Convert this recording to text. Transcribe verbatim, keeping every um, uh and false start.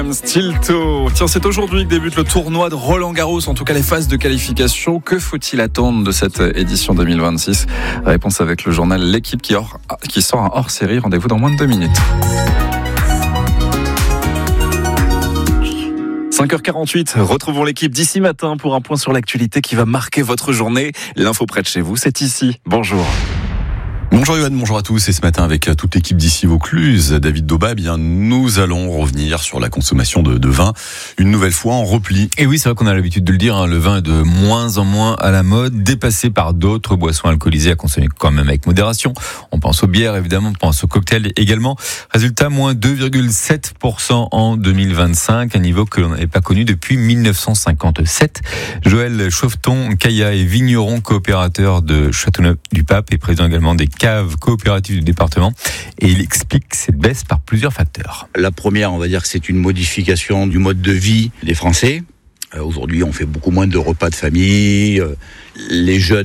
Stilto. Tiens, c'est aujourd'hui que débute le tournoi de Roland-Garros, en tout cas les phases de qualification. Que faut-il attendre de cette édition deux mille vingt-six? Réponse avec le journal L'équipe qui, hors, qui sort un hors-série. Rendez-vous dans moins de deux minutes. cinq heures quarante-huit, retrouvons l'équipe d'ici matin pour un point sur l'actualité qui va marquer votre journée. L'info près de chez vous, c'est ici. Bonjour. Bonjour Yoann, bonjour à tous. Et ce matin, avec toute l'équipe d'ici Vaucluse, David Dauba, eh bien, nous allons revenir sur la consommation de, de vin, une nouvelle fois en repli. Et oui, c'est vrai qu'on a l'habitude de le dire, hein, le vin est de moins en moins à la mode, dépassé par d'autres boissons alcoolisées à consommer quand même avec modération. On pense aux bières, évidemment, on pense aux cocktails également. Résultat, moins deux virgule sept pour cent en deux mille vingt-cinq, un niveau que l'on n'avait pas connu depuis mille neuf cent cinquante-sept. Joël Chauveton-Caillat est vigneron coopérateur de Châteauneuf-du-Pape et président également des caves coopératives du département, et il explique cette baisse par plusieurs facteurs. La première, on va dire que c'est une modification du mode de vie des Français. Euh, aujourd'hui, on fait beaucoup moins de repas de famille. Euh, les jeunes